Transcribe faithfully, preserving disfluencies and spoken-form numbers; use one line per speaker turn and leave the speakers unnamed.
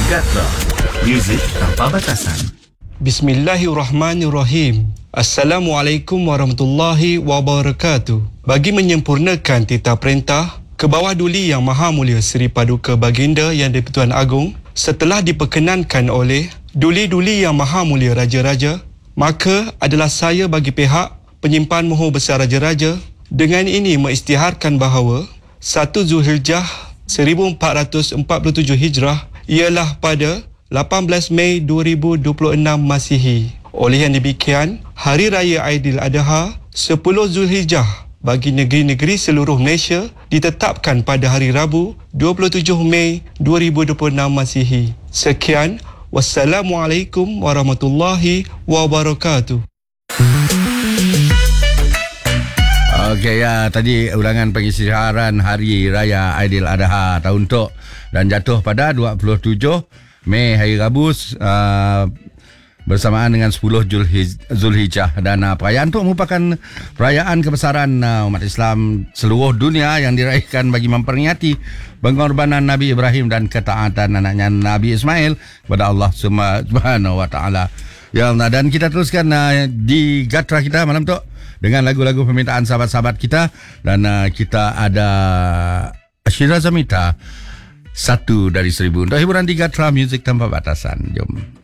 Gatra, muzik tanpa batasan.
Bismillahirrahmanirrahim. Assalamualaikum warahmatullahi wabarakatuh. Bagi menyempurnakan titah perintah ke bawah Duli Yang Maha Mulia Seri Paduka Baginda Yang di-Pertuan Agong, setelah diperkenankan oleh Duli-Duli Yang Maha Mulia Raja-Raja, maka adalah saya bagi pihak penyimpan mohon besar Raja-Raja dengan ini mengisytiharkan bahawa satu Zulhijjah seribu empat ratus empat puluh tujuh Hijrah ialah pada lapan belas Mei dua ribu dua puluh enam Masihi. Oleh yang demikian, Hari Raya Aidiladha sepuluh Zulhijjah bagi negeri-negeri seluruh Malaysia ditetapkan pada hari Rabu dua puluh tujuh Mei dua ribu dua puluh enam Masihi. Sekian, wassalamualaikum warahmatullahi wabarakatuh.
Okey, ya, tadi ulangan pengisytiharan Hari Raya Aidiladha tahun tok dan jatuh pada dua puluh tujuh Mei hari Rabu uh, bersamaan dengan sepuluh Zulhijjah, dan uh, perayaan itu merupakan perayaan kebesaran uh, umat Islam seluruh dunia yang diraihkan bagi memperingati pengorbanan Nabi Ibrahim dan ketaatan anaknya Nabi Ismail kepada Allah Subhanahu Wa Taala. Ya, dan kita teruskan uh, di Gatra kita malam tu dengan lagu-lagu permintaan sahabat-sahabat kita, dan uh, kita ada Ashira Zamita, Satu Dari Seribu untuk hiburan di Gatra Muzik Tanpa Batasan. Jom.